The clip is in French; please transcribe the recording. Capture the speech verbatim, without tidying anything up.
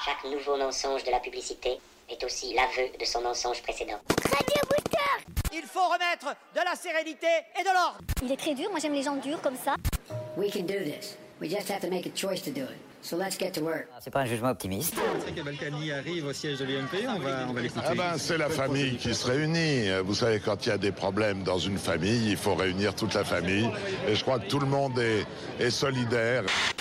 Chaque nouveau mensonge de la publicité est aussi l'aveu de son mensonge précédent. Radio Booster. Il faut remettre de la sérénité et de l'ordre. Il est très dur, moi j'aime les gens durs comme ça. We can do this. We just have to make a choice to do it. So let's get to work. C'est pas un jugement optimiste. C'est que Balkany arrive au siège de l'U M P, on va, on va l'écouter. Ah ben, c'est la famille qui se réunit. Vous savez, quand il y a des problèmes dans une famille, il faut réunir toute la famille. Et je crois que tout le monde est, est solidaire.